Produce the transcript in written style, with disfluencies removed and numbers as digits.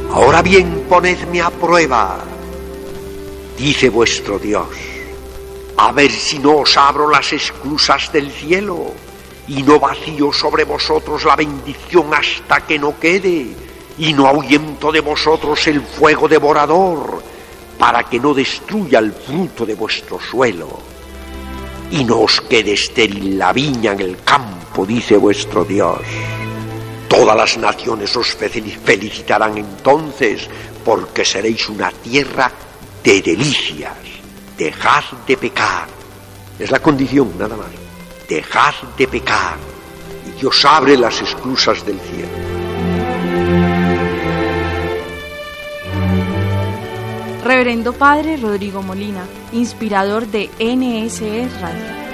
Ahora bien, ponedme a prueba, dice vuestro Dios, a ver si no os abro las esclusas del cielo y no vacío sobre vosotros la bendición hasta que no quede, y no ahuyento de vosotros el fuego devorador, para que no destruya el fruto de vuestro suelo, y no os quede estéril la viña en el campo, dice vuestro Dios. Todas las naciones os felicitarán entonces, porque seréis una tierra de delicias. Dejad de pecar. Es la condición, nada más. Dejad de pecar, y Dios abre las esclusas del cielo. Reverendo Padre Rodrigo Molina, inspirador de NSE Radio.